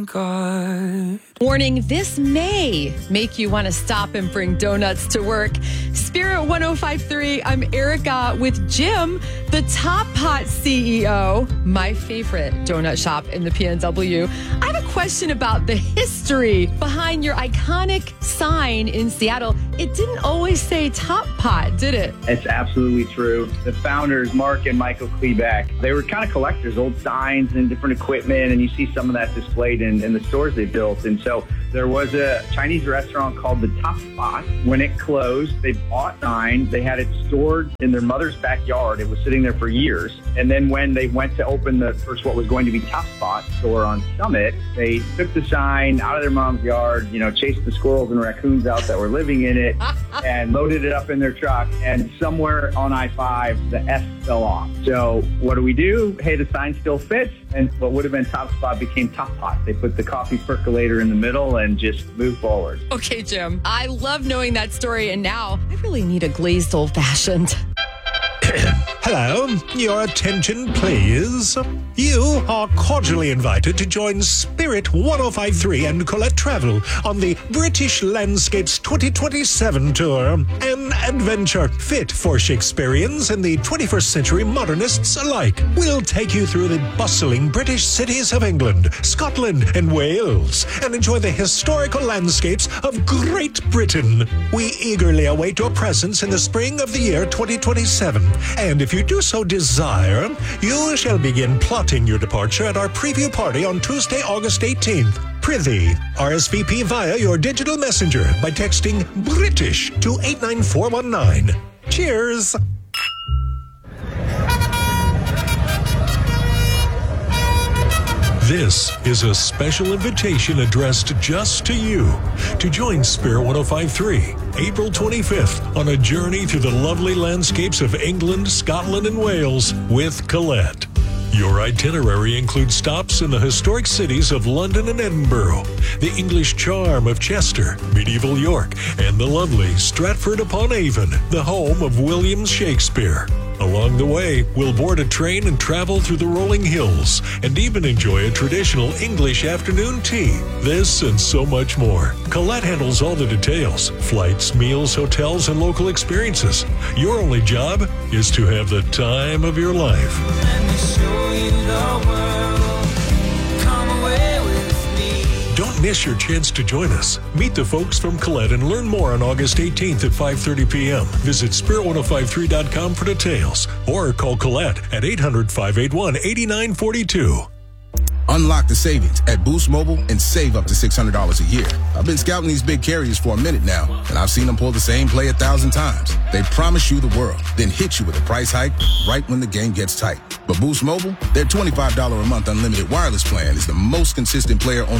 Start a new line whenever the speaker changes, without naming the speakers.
God.
Warning, this may make you want to stop and bring donuts to work. Spirit 1053, I'm Erica with Jim, the Top Pot CEO, my favorite donut shop in the PNW. I have a question about the history behind your iconic sign in Seattle. It didn't always say Top Pot, did it?
It's absolutely true. The founders, Mark and Michael Klebeck, they were kind of collectors, old signs and different equipment, and you see some of that displayed in the stores they built. And so there was a Chinese restaurant called the Top Spot. When it closed, they bought nine. They had it stored in their mother's backyard. It was sitting there for years. And then when they went to open the first what was going to be Top Spot store on Summit, they took the sign out of their mom's yard, chased the squirrels and raccoons out that were living in it and loaded it up in their truck. And somewhere on I-5, the S fell off. So what do? Hey, the sign still fits. And what would have been Top Spot became Top Pot. They put the coffee percolator in the middle and just move forward.
Okay, Jim, I love knowing that story. And now I really need a glazed old-fashioned.
Hello, your attention, please. You are cordially invited to join Spirit 1053 and Colette Travel on the British Landscapes 2027 tour, an adventure fit for Shakespeareans and the 21st century modernists alike. We'll take you through the bustling British cities of England, Scotland, and Wales, and enjoy the historical landscapes of Great Britain. We eagerly await your presence in the spring of the year 2027, and if you do so desire, you shall begin plotting your departure at our preview party on Tuesday, August 18th. Prithee, RSVP via your digital messenger by texting British to 89419. Cheers! This is a special invitation addressed just to you to join Spirit 1053, April 25th, on a journey through the lovely landscapes of England, Scotland, and Wales with Colette. Your itinerary includes stops in the historic cities of London and Edinburgh, the English charm of Chester, medieval York, and the lovely Stratford-upon-Avon, the home of William Shakespeare. Along the way, we'll board a train and travel through the rolling hills and even enjoy a traditional English afternoon tea. This and so much more. Colette handles all the details: flights, meals, hotels, and local experiences. Your only job is to have the time of your life.
Let me show you the world. Come away with me.
Don't miss your chance to join us. Meet the folks from Colette and learn more on August 18th at 5:30 p.m. Visit spirit1053.com for details or call Colette at 800-581-8942.
Unlock the savings at Boost Mobile and save up to $600 a year. I've been scouting these big carriers for a minute now, and I've seen them pull the same play 1,000 times. They promise you the world, then hit you with a price hike right when the game gets tight. But Boost Mobile, their $25 a month unlimited wireless plan is the most consistent player on